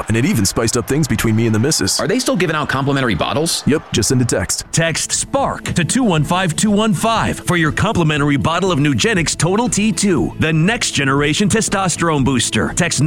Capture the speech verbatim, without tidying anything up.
top, and it even spiced up things between me and the missus. Are they still giving out complimentary bottles? Yep, just send a text. Text SPARK to two one five two one five for your complimentary bottle of Nugenix Total T two, the next generation testosterone booster. Text